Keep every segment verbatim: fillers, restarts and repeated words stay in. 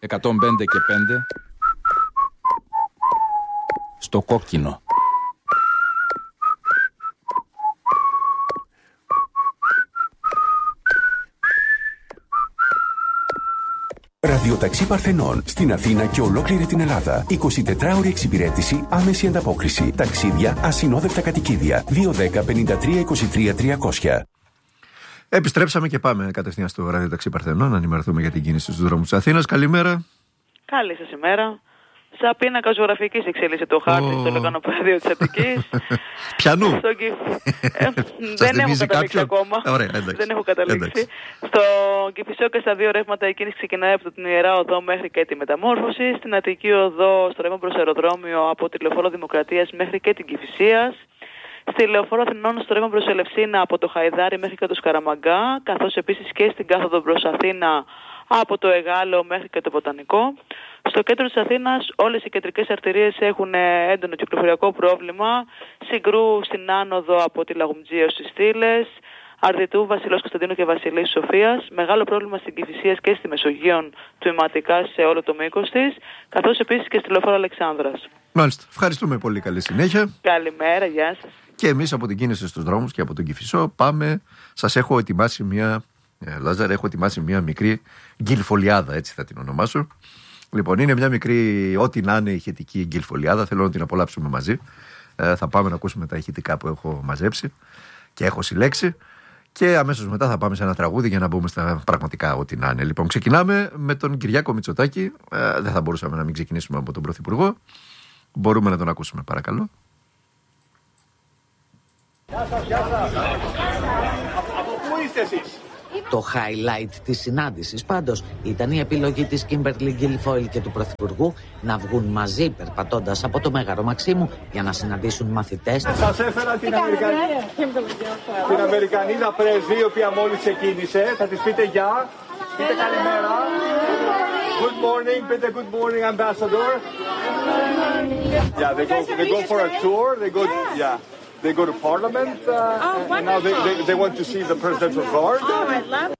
εκατόν πέντε και πέντε στο κόκκινο. Ραδιοταξί Παρθενών στην Αθήνα και ολόκληρη την Ελλάδα. εικοσιτετράωρη εξυπηρέτηση, άμεση ανταπόκριση. Ταξίδια, ασυνόδευτα κατοικίδια. δύο δέκα πενήντα τρία είκοσι τρία τριακόσια. Επιστρέψαμε και πάμε κατευθείαν στο Ραδιοταξί Παρθενών να ενημερωθούμε για την κίνηση στους δρόμους της Αθήνας. Καλημέρα. Καλή σας ημέρα. Σαν πίνακα ζωγραφικής εξέλιξε το χάρτη oh. στο λεκανοπέδιο της Αττικής. Πιανού. Στο... ε, δεν έχω καταλήξει ακόμα. Ωραία, δεν έχω καταλήξει. Στο Κηφισό και στα δύο ρεύματα η κίνηση ξεκινάει από την Ιερά Οδό μέχρι και τη Μεταμόρφωση. Στην Αττική Οδό, στο ρεύμα προς αεροδρόμιο από τη Λεωφόρο Δημοκρατίας μέχρι και την Κηφισίας. Στη Λεωφόρο Αθηνών, στο ρεύμα προς Ελευσίνα από το Χαϊδάρι μέχρι και το Σκαραμαγκά. Καθώς επίσης και στην κάθοδο προς Αθήνα από το Εγάλεο μέχρι και το Βοτανικό. Στο κέντρο της Αθήνας όλες οι κεντρικές αρτηρίες έχουν έντονο κυκλοφοριακό πρόβλημα. Συγκρού στην άνοδο από τη Λαγουμτζή ως τις Στήλες, Αρδιτού, Βασιλός Κωνσταντίνου και Βασιλής Σοφίας. Μεγάλο πρόβλημα στην Κηφισίας και στη Μεσογείων τμηματικά σε όλο το μήκος της, καθώς επίσης και στη Λεωφόρο Αλεξάνδρας. Μάλιστα. Ευχαριστούμε πολύ. Καλή συνέχεια. Καλημέρα, γεια σας. Και εμείς από την κίνηση στους δρόμους και από τον Κηφισό πάμε. Σας έχω ετοιμάσει μια, ε, Λάζαρ, έχω ετοιμάσει μια μικρή γκυλφολιάδα, έτσι θα την ονομάσω. Λοιπόν, είναι μια μικρή, ό,τι να είναι ηχητική γκυλφολιάδα. Θέλω να την απολαύσουμε μαζί. Ε, θα πάμε να ακούσουμε τα ηχητικά που έχω μαζέψει και έχω συλλέξει. Και αμέσως μετά θα πάμε σε ένα τραγούδι για να μπούμε στα πραγματικά ό,τι να είναι. Λοιπόν, ξεκινάμε με τον Κυριάκο Μητσοτάκη. Ε, δεν θα μπορούσαμε να μην ξεκινήσουμε από τον Πρωθυπουργό. Μπορούμε να τον ακούσουμε, παρακαλώ. Γεια σας, γεια σας. Από πού είστε εσείς? Το highlight της συνάντησης πάντως ήταν η επιλογή της Κίμπερλι Γκίλφοιλ και του Πρωθυπουργού να βγουν μαζί περπατώντας από το Μέγαρο Μαξίμου για να συναντήσουν μαθητές. Σας έφερα την, Αμερικα... την Αμερικανίδα πρέσβη, η οποία μόλις ξεκίνησε. Θα της πείτε γεια, πείτε καλημέρα. Good morning, πείτε good morning, ambassador. Yeah, they go, they go for a tour, they go, yeah. They go to Parliament uh, oh, and now they, they, they want to see the presidential guard. Oh, I love it.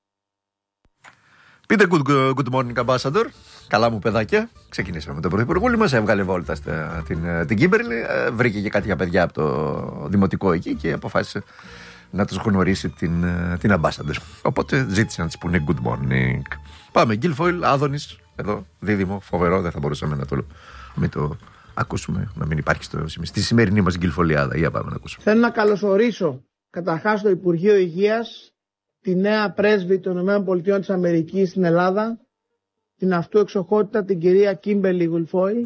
Πείτε good, good morning, ambassador. Καλά μου παιδάκια. Ξεκινήσαμε με τον Πρωθυπουργούλη μας. Έβγαλε βόλτα την, την Κίμπερλι. Βρήκε και κάποια παιδιά από το δημοτικό εκεί και αποφάσισε να τους γνωρίσει την, την ambassador. Οπότε ζήτησε να της πούνε good morning. Πάμε, Γκίλφοιλ, Άδωνης, εδώ, δίδυμο, φοβερό. Δεν θα μπορούσαμε να το, μην το ακούσουμε, να μην υπάρχει στο, στη σημερινή μας γκυλφολιάδα. Για πάμε να ακούσουμε. Θέλω να καλωσορίσω καταρχάς το Υπουργείο Υγείας, τη νέα πρέσβη των ΗΠΑ της Αμερικής στην Ελλάδα, την αυτού εξοχότητα την κυρία Κίμπερλι Γκίλφοιλ.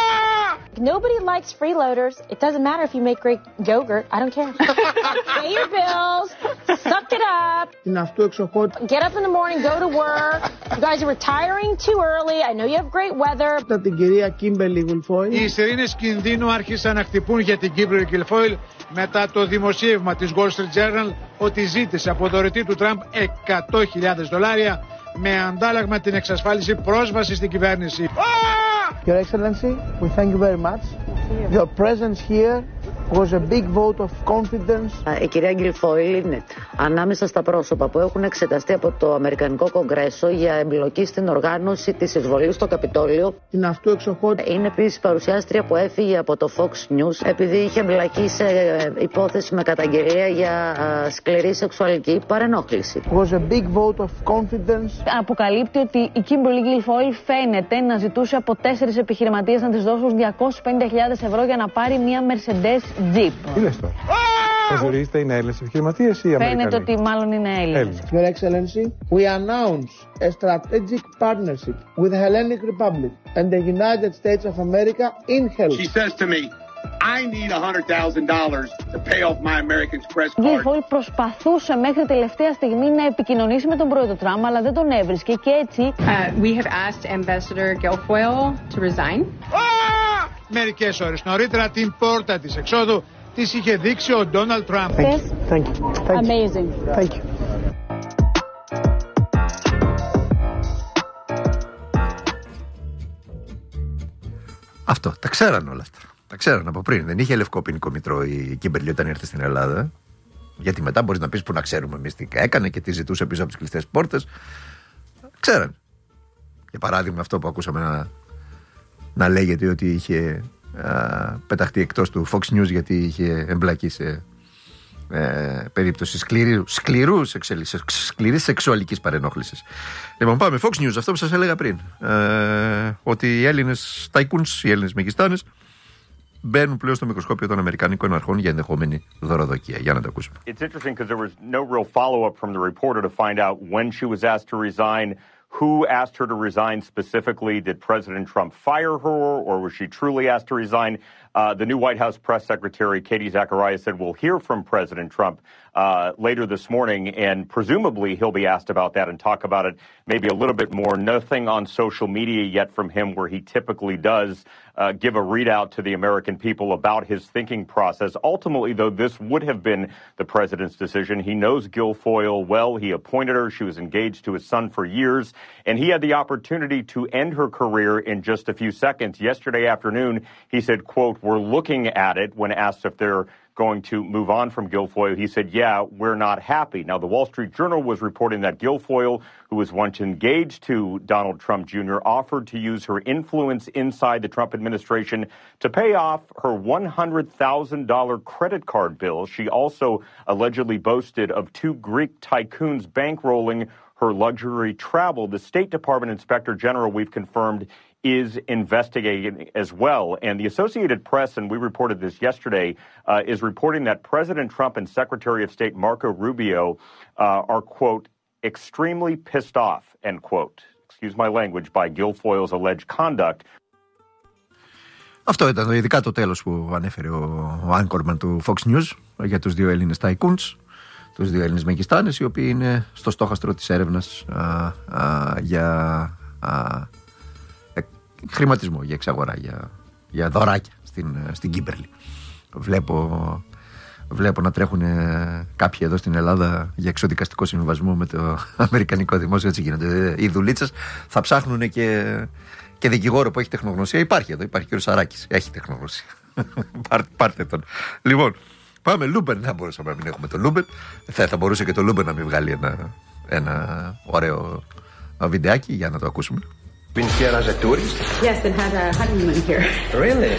Nobody likes freeloaders. It doesn't matter if you make great yogurt. I don't care. Pay your bills. Suck it up. Την αυτού εξοχότητα. Get up in the morning, go to work. You guys are retiring too early. I know you have great weather. Την κυρία Κίμπερλι Γκίλφοιλ. Οι σιρήνες κινδύνου άρχισαν να χτυπούν για την Κίμπερλι Γκίλφοιλ μετά το δημοσίευμα της Wall Street Journal ότι ζήτησε από δωρετή του Τραμπ εκατό χιλιάδες δολάρια με αντάλλαγμα την εξασφάλιση πρόσβασης στην κυβέρνηση. Your Excellency, we thank you very much. Your presence here was a big vote of confidence. Η κυρία Γκίλφοιλ είναι ανάμεσα στα πρόσωπα που έχουν εξεταστεί από το Αμερικανικό Κογκρέσο για εμπλοκή στην οργάνωση της εισβολής στο Καπιτόλιο. Την αυτού εξοχότητα. Είναι επίσης παρουσιάστρια που έφυγε από το Fox News επειδή είχε εμπλακεί σε υπόθεση με καταγγελία για σκληρή σεξουαλική παρενόχληση. Was a big vote of confidence. Αποκαλύπτει ότι η Κίμπερλι Γκίλφοιλ φαίνεται να ζητούσε από τέσσερις επιχειρηματίες να της δώσουν διακόσιες πενήντα χιλιάδες ευρώ για να πάρει μια Mercedes Jeep. Τι λες τώρα? Προσδιορίζεται είναι Έλληνες επιχειρηματίες ή Αμερικανοί? Φαίνεται ότι μάλλον είναι Έλληνες. Your Excellency, we announce a strategic partnership with the Hellenic Republic and the United States of America in health. She says to me, I need one hundred thousand dollars to pay off my American Express card. Γκίλφοιλ προσπαθούσε μέχρι τελευταία στιγμή να επικοινωνήσει με τον πρόεδρο Τραμπ, αλλά δεν τον έβρισκε και έτσι. Uh, we have asked Ambassador Guilfoyle to resign. Μερικές ώρες νωρίτερα την πόρτα της εξόδου της είχε δείξει ο Ντόναλντ Τραμπ. Thank you. Thank you. Thank you. Amazing. Thank you. Αυτό, τα ξέραν όλα αυτά. Τα ξέραν από πριν. Δεν είχε λευκό ποινικό μητρό η Κίμπερλι όταν ήρθε στην Ελλάδα. Γιατί μετά μπορείς να πεις που να ξέρουμε εμείς τι έκανε και τι ζητούσε πίσω από τις κλειστές πόρτες. Ξέραν. Για παράδειγμα, αυτό που ακούσαμε να, να λέγεται ότι είχε α, πεταχτεί εκτός του Fox News γιατί είχε εμπλακεί σε ε, περίπτωση σκληρού, σκληρού, σκληρής σεξουαλικής παρενόχλησης. Λοιπόν, πάμε. Fox News, αυτό που σας έλεγα πριν. Ε, ότι οι Έλληνες ταϊκούνς, οι Έλληνες μεγιστάνες, μπαίνουν πλέον στο μικροσκόπιο των Αμερικανικών αρχών για ενδεχόμενη δωροδοκία. Για να το ακούσουμε. It's interesting because there was no real follow-up from the reporter to find out when she was asked to resign, who asked her to resign specifically. Did President Trump fire her, or was she truly asked to resign? Uh, the new White House press secretary, Katie Zacharias, said we'll hear from President Trump uh, later this morning, and presumably he'll be asked about that and talk about it maybe a little bit more. Nothing on social media yet from him where he typically does uh, give a readout to the American people about his thinking process. Ultimately, though, this would have been the president's decision. He knows Guilfoyle well. He appointed her. She was engaged to his son for years, and he had the opportunity to end her career in just a few seconds. Yesterday afternoon, he said, quote, "We're looking at it," when asked if they're going to move on from Guilfoyle. He said, yeah, we're not happy. Now, the Wall Street Journal was reporting that Guilfoyle, who was once engaged to Donald Trump Junior, offered to use her influence inside the Trump administration to pay off her one hundred thousand dollars credit card bill. She also allegedly boasted of two Greek tycoons bankrolling her luxury travel. The State Department Inspector General, we've confirmed, is investigating as well. And the Associated Press, and we reported this yesterday, uh, is reporting that President Trump and Secretary of State Marco Rubio uh, are, quote, extremely pissed off, end quote, excuse my language, by Guilfoyle's alleged conduct. Αυτό ήταν ειδικά το τέλος που ανέφερε ο, ο anchorman του Fox News για τους δύο Έλληνες ταϊκούνς, τους δύο Έλληνες μεγιστάνες, οι οποίοι είναι στο στόχαστρο της έρευνας α, α, για α, ε, χρηματισμό, για εξαγορά, για, για δωράκια στην, στην Κίμπερλι. Βλέπω, βλέπω να τρέχουν κάποιοι εδώ στην Ελλάδα για εξοδικαστικό συμβιβασμό με το αμερικανικό δημόσιο. Έτσι γίνονται οι δουλίτσες. Θα ψάχνουν και, και δικηγόρο που έχει τεχνογνωσία. Υπάρχει εδώ, υπάρχει και ο Σαράκης, έχει τεχνογνωσία. Πάρ, πάρτε τον. Λοιπόν, πάμε Λούμπεν. Δεν μπορούσαμε να μην έχουμε τον Λούμπεν. Θα, θα μπορούσε και το Λούμπεν να μην βγάλει ένα, ένα ωραίο βιντεάκι για να το ακούσουμε. Been here as a tourist? Yes, and had a honeymoon here. Really?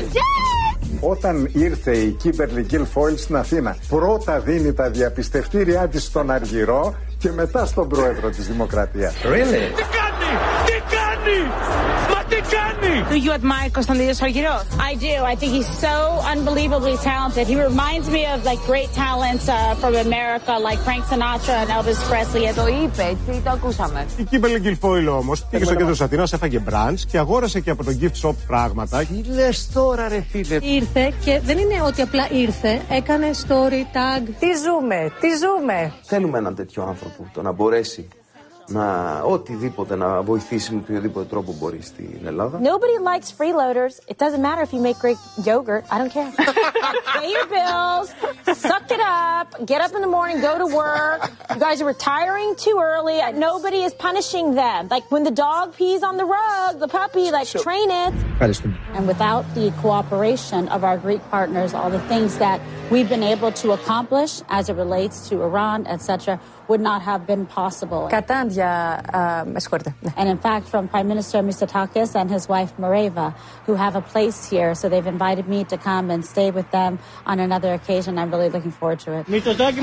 Όταν ήρθε η Κίμπερλι Γκίλφοιλ στην Αθήνα, πρώτα δίνει τα διαπιστευτήριά της στον Αργυρό και μετά στον πρόεδρο της Δημοκρατίας. Really? Τι κάνει! Τι κάνει! Μα τι κάνει! Do you admire Konstantinos Argyros? I do. I think he's so unbelievably talented. He reminds me of like great talents uh, from America, like Frank Sinatra and Elvis Presley. Το είπε, τι το ακούσαμε. Η Κίμπερλι Γκίλφοιλ όμως πήγε στο κέντρο της Αθήνας, έφαγε μπραντς και αγόρασε και από το gift shop πράγματα. Τι λες τώρα ρε φίλε? Ήρθε και δεν είναι ότι απλά ήρθε, έκανε story tag. Τι ζούμε, τι ζούμε. Θέλουμε έναν τέτοιο άνθρωπο, το να μπορέσει να οτιδήποτε να βοηθήσει με οποιοδήποτε τρόπο μπορεί στην Ελλάδα. Nobody likes freeloaders. It doesn't matter if you make great yogurt. I don't care. Pay your bills, suck it up, get up in the morning, go to work. You guys are retiring too early. Nobody is punishing them. Like when the dog pees on the rug, the puppy, like sure. Train it. And without the cooperation of our Greek partners, all the things that we've been able to accomplish as it relates to Iran, et cetera, would not have been possible. Κατάντια, με συγχωρείτε. And in fact, from Prime Minister Mitsotakis and his wife Mareva, who have a place here, so they've invited me to come and stay with them on another occasion. I'm really looking forward to it.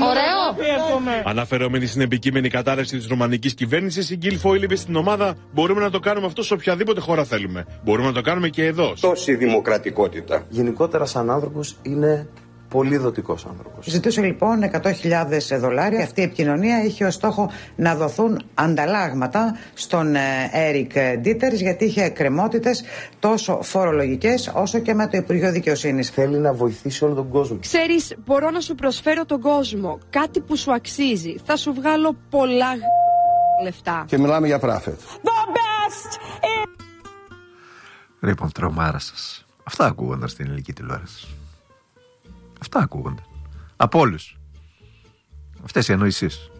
Ωραίο! Αναφερόμενη στην επικείμενη κατάρρευση της ρωμανικής κυβέρνησης, η Γκίλφοιλ είπε στην ομάδα: μπορούμε να το κάνουμε αυτό σε οποιαδήποτε χώρα θέλουμε. Μπορούμε να το κάνουμε και εδώ. Τόση δημοκρατικότητα. Γενικότερα, σαν άνθρωπος, είναι πολύ δοτικός άνθρωπος. Ζητούσε λοιπόν εκατό χιλιάδες δολάρια. Αυτή η επικοινωνία είχε ως στόχο να δοθούν ανταλλάγματα στον Έρικ Ντίτερς, γιατί είχε εκκρεμότητες τόσο φορολογικές όσο και με το Υπουργείο Δικαιοσύνης. Θέλει να βοηθήσει όλο τον κόσμο. Ξέρεις, μπορώ να σου προσφέρω τον κόσμο κάτι που σου αξίζει. Θα σου βγάλω πολλά λεφτά. Και μιλάμε για πράφετ. The best is... Λοιπόν, τρομάρα σας. Αυτά ακούγονταν στην ελληνική τηλεόραση. Αυτά ακούγονται. Από όλους. Αυτές οι ανοησίες.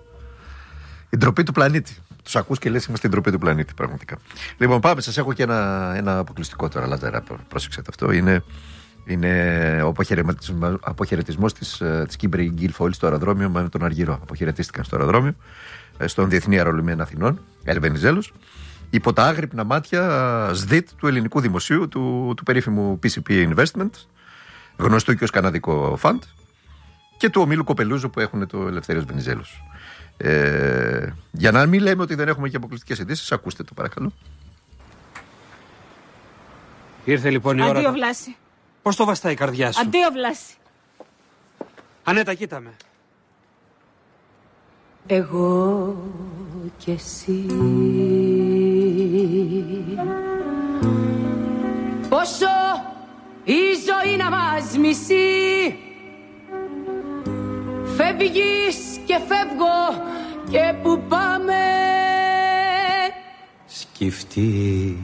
Η ντροπή του πλανήτη. Τους ακούς και λες είμαστε η ντροπή του πλανήτη, πραγματικά. Λοιπόν, πάμε. Σας έχω και ένα, ένα αποκλειστικό τώρα, Λάζαρα. Πρόσεξετε αυτό. Είναι, είναι ο αποχαιρετισμός της, της Κίμπερλι Γκίλφοιλ στο αεροδρόμιο με τον Αργυρό. Αποχαιρετίστηκαν στο αεροδρόμιο, στον Διεθνή Αερολιμένα Αθηνών, Ελβενιζέλος. υπό τα άγρυπνα μάτια ΣΔΙΤ του ελληνικού δημοσίου, του, του περίφημου πι σι πι Investment, γνωστού και ως καναδικό φαντ, και του ομίλου Κοπελούζου που έχουν το Ελευθέριος Βενιζέλος. Ε, για να μην λέμε ότι δεν έχουμε και αποκλειστικές ειδήσεις, ακούστε το παρακαλώ. Ήρθε λοιπόν η ώρα. Αντίο Βλάση. Πώς το βαστάει η καρδιά σου? Αντίο Βλάση. Ανέτα, κοίτα με. Εγώ και εσύ. Πόσο η ζωή να μας μισεί. Φεύγεις και φεύγω και που πάμε. Σκυφτεί